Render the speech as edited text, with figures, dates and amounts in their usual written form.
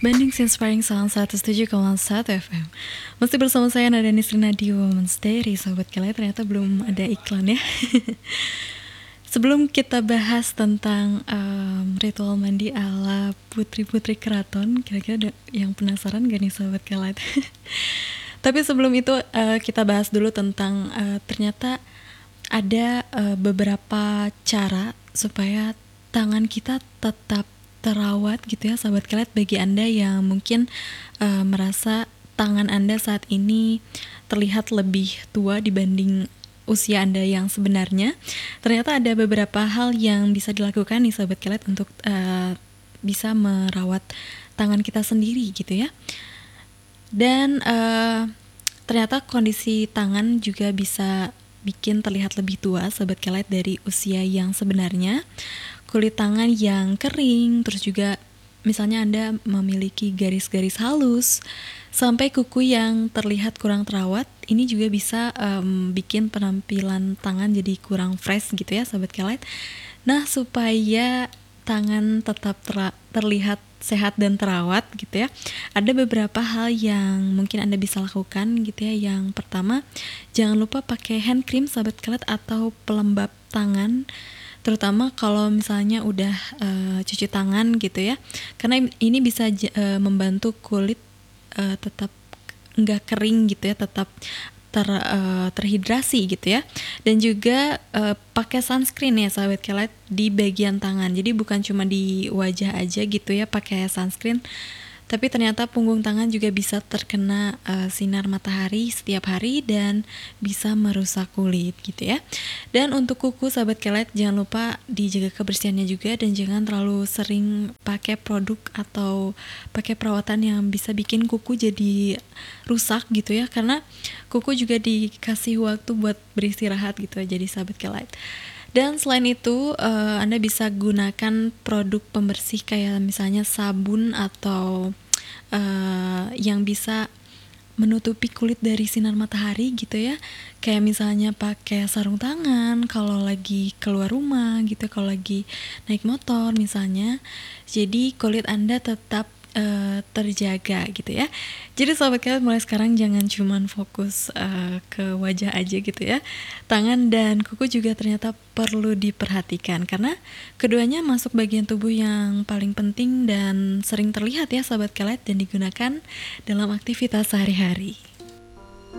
Banding Inspiring Sound 107,1 FM. Masih bersama saya Nada Nisrina di Women's Diary. Sobat Kelai, ternyata belum ada iklan ya. Sebelum kita bahas tentang ritual mandi ala putri-putri keraton, kira-kira ada yang penasaran gak nih Sobat Kelai? Tapi sebelum itu kita bahas dulu tentang ternyata ada beberapa cara supaya tangan kita tetap terawat gitu ya Sahabat Kelet. Bagi Anda yang mungkin merasa tangan Anda saat ini terlihat lebih tua dibanding usia Anda yang sebenarnya, ternyata ada beberapa hal yang bisa dilakukan nih Sahabat Kelet untuk bisa merawat tangan kita sendiri gitu ya. Dan ternyata kondisi tangan juga bisa bikin terlihat lebih tua Sahabat Kelet dari usia yang sebenarnya. Kulit tangan yang kering, terus juga misalnya Anda memiliki garis-garis halus, sampai kuku yang terlihat kurang terawat, ini juga bisa bikin penampilan tangan jadi kurang fresh gitu ya Sahabat Kelet. Nah, supaya tangan tetap terlihat sehat dan terawat gitu ya, ada beberapa hal yang mungkin Anda bisa lakukan gitu ya. Yang pertama, jangan lupa pakai hand cream Sahabat Kelet atau pelembab tangan, terutama kalau misalnya udah cuci tangan gitu ya, karena ini bisa membantu kulit tetap nggak kering gitu ya, tetap terhidrasi gitu ya. Dan juga pakai sunscreen ya Sahabat Kelet di bagian tangan, jadi bukan cuma di wajah aja gitu ya pakai sunscreen, tapi ternyata punggung tangan juga bisa terkena sinar matahari setiap hari dan bisa merusak kulit gitu ya. Dan untuk kuku Sahabat Kelet, jangan lupa dijaga kebersihannya juga, dan jangan terlalu sering pakai produk atau pakai perawatan yang bisa bikin kuku jadi rusak gitu ya, karena kuku juga dikasih waktu buat beristirahat gitu ya, jadi Sahabat Kelet. Dan selain itu Anda bisa gunakan produk pembersih kayak misalnya sabun atau yang bisa menutupi kulit dari sinar matahari gitu ya, kayak misalnya pakai sarung tangan kalau lagi keluar rumah gitu, kalau lagi naik motor misalnya, jadi kulit Anda tetap terjaga gitu ya. Jadi Sobat Kelet, mulai sekarang jangan cuman fokus ke wajah aja gitu ya, tangan dan kuku juga ternyata perlu diperhatikan, karena keduanya masuk bagian tubuh yang paling penting dan sering terlihat ya Sobat Kelet, dan digunakan dalam aktivitas sehari-hari.